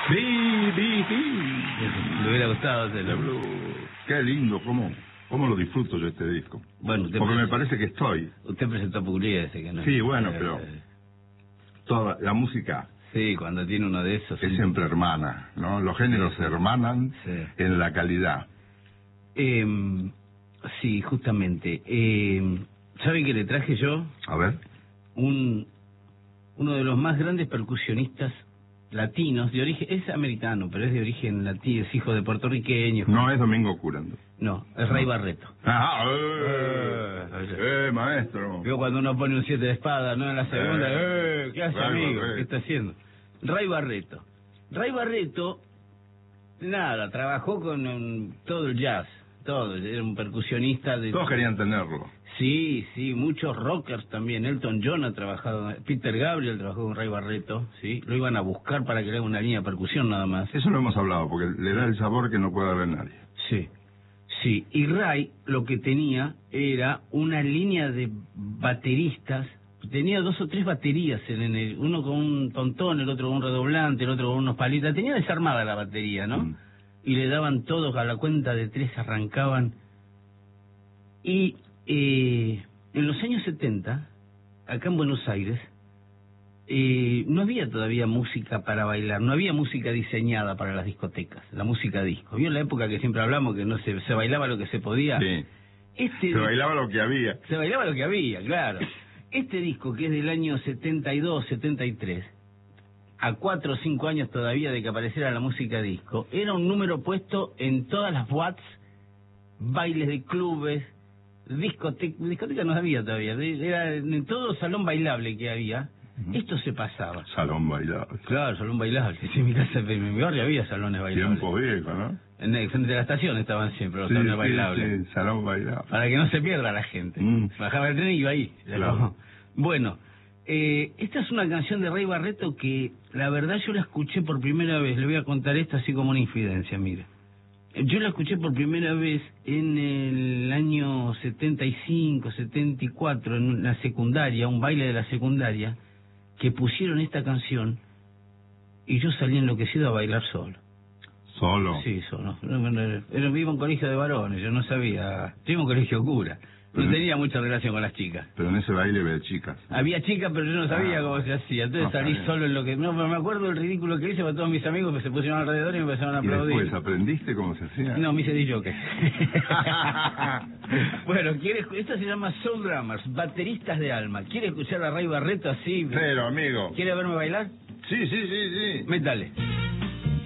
Me hubiera gustado hacerlo. Qué lindo, cómo lo disfruto yo este disco. Bueno, porque me parece que estoy. Usted presentó Pugliese, que no. Sí, bueno, pero toda la música. Sí, cuando tiene uno de esos. Es siempre hermana, ¿no? Los géneros se hermanan en la calidad. Sí, justamente. ¿Sabe qué le traje yo? A ver. Uno de los más grandes percusionistas latinos, de origen, es americano, pero es de origen latino, es hijo de puertorriqueños. No es Domingo Curando. No, es Ray Barreto. Maestro. Yo cuando uno pone un 7 de espada, no en la segunda, ¿qué hace, amigo? ¿Qué está haciendo? Ray Barreto. Ray Barreto, nada, trabajó con todo el jazz, todo, era un percusionista de... Todos querían tenerlo. Sí, muchos rockers también. Elton John ha trabajado, Peter Gabriel trabajó con Ray Barreto, sí. Lo iban a buscar para que le haga una línea de percusión nada más. Eso lo hemos hablado, porque le da el sabor que no puede haber nadie. Sí. Y Ray lo que tenía era una línea de bateristas. Tenía 2 o 3 baterías, uno con un tontón, el otro con un redoblante, el otro con unos palitas. Tenía desarmada la batería, ¿no? Y le daban todos, a la cuenta de 3 arrancaban. Y en los años 70, acá en Buenos Aires, no había todavía música para bailar, no había música diseñada para las discotecas, la música disco. ¿Vio en la época que siempre hablamos que no se bailaba lo que se podía? Sí. Se bailaba lo que había. Se bailaba lo que había, claro. Este disco, que es del año 72, 73, a 4 o 5 años todavía de que apareciera la música disco, era un número puesto en todas las boîtes, bailes de clubes, discoteca no había todavía, era en todo salón bailable que había. Esto se pasaba. Salón bailable. Claro, salón bailable. Sí, en mi casa, en mi barrio había salones bailables. Tiempo viejo, ¿no? Frente a la estación estaban siempre los salones bailables. Sí, salón bailable. Para que no se pierda la gente. Bajaba el tren y iba ahí. Claro. Bueno, esta es una canción de Ray Barreto que la verdad yo la escuché por primera vez. Le voy a contar esto así como una infidencia, mire. Yo la escuché por primera vez en el año 75, 74, en la secundaria, un baile de la secundaria, que pusieron esta canción y yo salí enloquecido a bailar solo. ¿Solo? Sí, solo. Vivo en un colegio de varones, yo no sabía. Yo iba a un colegio cura. No tenía mucha relación con las chicas. Pero en ese baile había chicas. Había chicas, pero yo no sabía cómo se hacía. Entonces salí solo en lo que... No, pero me acuerdo del ridículo que hice para todos mis amigos que se pusieron alrededor y me empezaron a aplaudir. ¿Y después aprendiste cómo se hacía? No, me hice DJ. Bueno, esto se llama Soul Drummers, bateristas de alma. ¿Quiere escuchar a Ray Barreto así? Pero, amigo. ¿Quiere verme bailar? Sí. Métale.